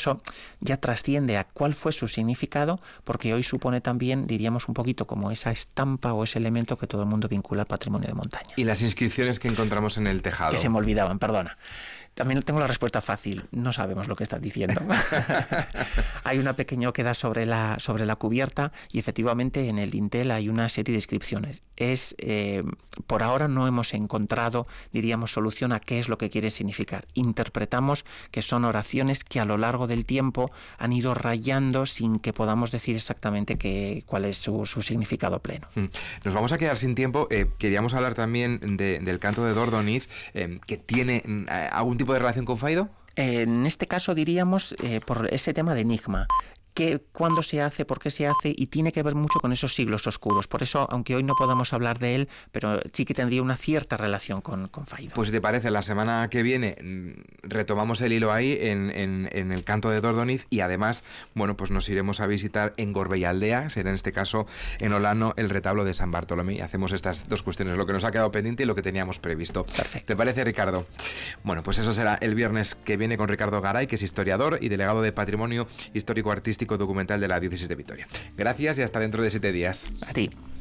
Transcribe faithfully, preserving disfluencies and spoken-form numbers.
eso ya trasciende a cuál fue su significado, porque hoy supone también, diríamos un poquito como esa estampa o ese elemento que todo el mundo vincula al patrimonio de montaña. Y las inscripciones que encontramos en el tejado. Que se me olvidaban, perdona. También tengo la respuesta fácil, no sabemos lo que estás diciendo. Hay una pequeña oquedad sobre la, sobre la cubierta y efectivamente en el dintel hay una serie de inscripciones. Es, eh, por ahora no hemos encontrado, diríamos, solución a qué es lo que quiere significar. Interpretamos que son oraciones que a lo largo del tiempo han ido rayando sin que podamos decir exactamente qué, cuál es su, su significado pleno. Nos vamos a quedar sin tiempo. Eh, queríamos hablar también de, del canto de Dordoniz, eh, que tiene eh, algún tipo de relación con Faido. Eh, en este caso diríamos eh, por ese tema de enigma. ¿Qué, cuándo se hace, por qué se hace? Y tiene que ver mucho con esos siglos oscuros. Por eso, aunque hoy no podamos hablar de él, pero sí que tendría una cierta relación con, con Faido. Pues si te parece, la semana que viene retomamos el hilo ahí en, en, en el canto de Dordoniz y además, bueno, pues nos iremos a visitar en Gorbeialdea, será en este caso en Olano, el retablo de San Bartolomé. Y hacemos estas dos cuestiones, lo que nos ha quedado pendiente y lo que teníamos previsto. Perfecto. ¿Te parece, Ricardo? Bueno, pues eso será el viernes que viene con Ricardo Garay, que es historiador y delegado de Patrimonio Histórico Artístico Documental de la Diócesis de Vitoria. Gracias y hasta dentro de siete días. A ti.